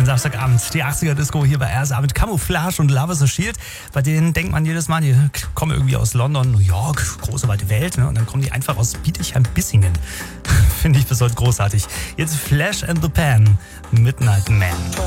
schönen Samstagabend. Die 80er-Disco hier bei RSA mit Camouflage und Love is a Shield. Bei denen denkt man jedes Mal, die kommen irgendwie aus London, New York, große weite Welt. Ne? Und dann kommen die einfach aus Bietigheim-Bissingen. Finde ich bis heute großartig. Jetzt Flash and the Pan, Midnight Man.